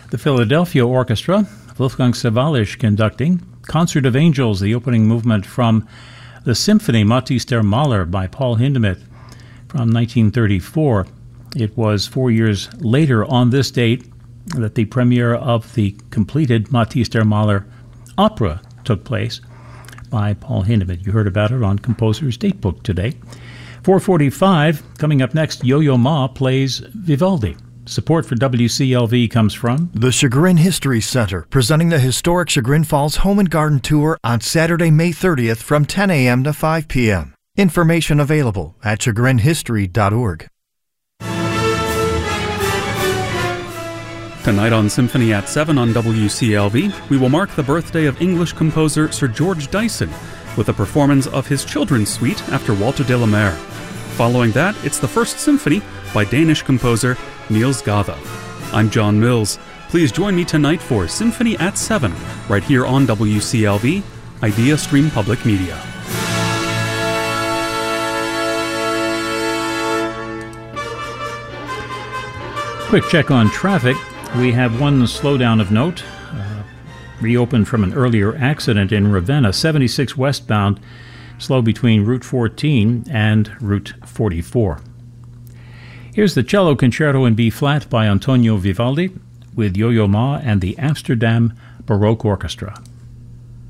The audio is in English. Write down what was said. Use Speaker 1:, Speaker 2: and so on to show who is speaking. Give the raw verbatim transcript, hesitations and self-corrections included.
Speaker 1: The Philadelphia Orchestra, Wolfgang Sawallisch conducting. Concert of Angels, the opening movement from the Symphony Matthias der Maler by Paul Hindemith from nineteen thirty-four. It was four years later on this date that the premiere of the completed Matthias der Maler opera took place by Paul Hindemith. You heard about it on Composer's Datebook today. four forty-five, coming up next, Yo-Yo Ma plays Vivaldi. Support for W C L V comes from
Speaker 2: the Chagrin History Center, presenting the historic Chagrin Falls Home and Garden Tour on Saturday, May thirtieth from ten a.m. to five p.m. Information available at chagrin history dot org.
Speaker 3: Tonight on Symphony at seven on W C L V, we will mark the birthday of English composer Sir George Dyson with a performance of his children's suite after Walter de la Mare. Following that, it's the First Symphony by Danish composer Niels Gade. I'm John Mills. Please join me tonight for Symphony at seven, right here on W C L V, Idea Stream Public Media.
Speaker 1: Quick check on traffic. We have one slowdown of note, uh, reopened from an earlier accident in Ravenna, seventy-six westbound, slow between Route fourteen and Route forty-four. Here's the Cello Concerto in B-flat by Antonio Vivaldi with Yo-Yo Ma and the Amsterdam Baroque Orchestra.